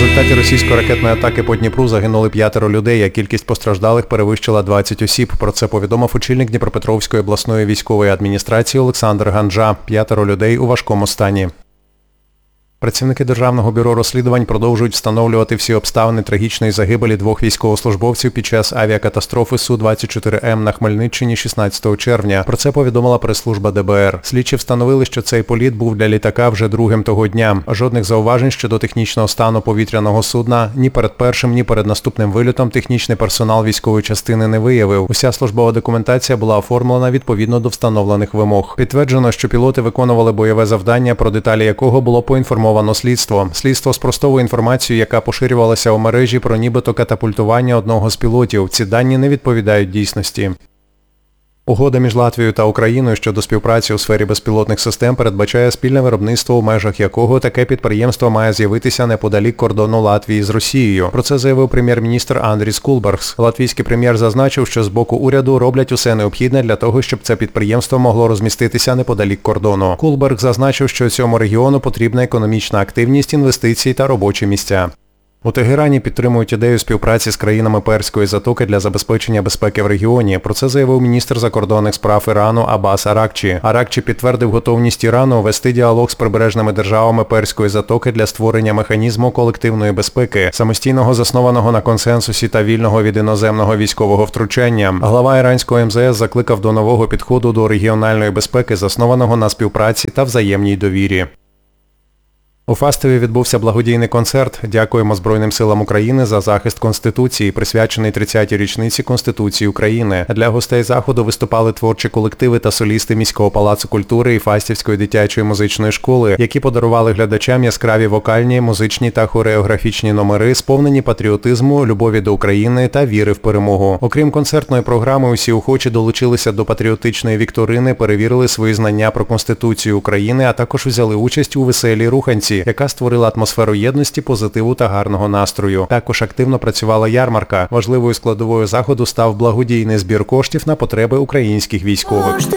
результаті російської ракетної атаки по Дніпру загинули 5 людей, а кількість постраждалих перевищила 20 осіб. Про це повідомив очільник Дніпропетровської обласної військової адміністрації Олександр Ганджа. 5 людей у важкому стані. Працівники Державного бюро розслідувань продовжують встановлювати всі обставини трагічної загибелі 2 військовослужбовців під час авіакатастрофи Су-24М на Хмельниччині 16 червня. Про це повідомила прес-служба ДБР. Слідчі встановили, що цей політ був для літака вже другим того дня. Жодних зауважень щодо технічного стану повітряного судна ні перед першим, ні перед наступним вильотом технічний персонал військової частини не виявив. Уся службова документація була оформлена відповідно до встановлених вимог. Підтверджено, що пілоти виконували бойове завдання, про деталі якого було поінформовано слідство. Слідство спростовує інформацію, яка поширювалася у мережі про нібито катапультування одного з пілотів. Ці дані не відповідають дійсності. Угода між Латвією та Україною щодо співпраці у сфері безпілотних систем передбачає спільне виробництво, у межах якого таке підприємство має з'явитися неподалік кордону Латвії з Росією. Про це заявив прем'єр-міністр Андріс Кулбергс. Латвійський прем'єр зазначив, що з боку уряду роблять усе необхідне для того, щоб це підприємство могло розміститися неподалік кордону. Кулбергс зазначив, що цьому регіону потрібна економічна активність, інвестиції та робочі місця. У Тегерані підтримують ідею співпраці з країнами Перської затоки для забезпечення безпеки в регіоні. Про це заявив міністр закордонних справ Ірану Аббас Аракчі. Аракчі підтвердив готовність Ірану вести діалог з прибережними державами Перської затоки для створення механізму колективної безпеки, самостійного, заснованого на консенсусі та вільного від іноземного військового втручання. Глава іранського МЗС закликав до нового підходу до регіональної безпеки, заснованого на співпраці та взаємній довірі. У Фастові відбувся благодійний концерт «Дякуємо Збройним силам України за захист Конституції», присвячений 30-й річниці Конституції України. Для гостей заходу виступали творчі колективи та солісти міського палацу культури і Фастівської дитячої музичної школи, які подарували глядачам яскраві вокальні, музичні та хореографічні номери, сповнені патріотизму, любові до України та віри в перемогу. Окрім концертної програми, усі охочі долучилися до патріотичної вікторини, перевірили свої знання про Конституцію України, а також взяли участь у веселій руханці, яка створила атмосферу єдності, позитиву та гарного настрою. Також активно працювала ярмарка. Важливою складовою заходу став благодійний збір коштів на потреби українських військових.